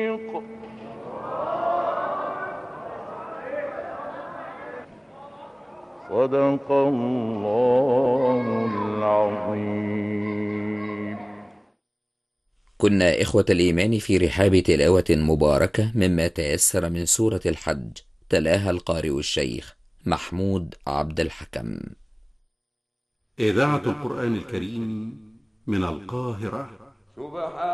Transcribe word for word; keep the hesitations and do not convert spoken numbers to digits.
صدق الله العظيم. كنا إخوة الإيمان في رحاب تلاوة مباركة مما تيسر من سورة الحج، تلاها القارئ الشيخ محمود عبد الحكم. إذاعة القرآن الكريم من القاهرة.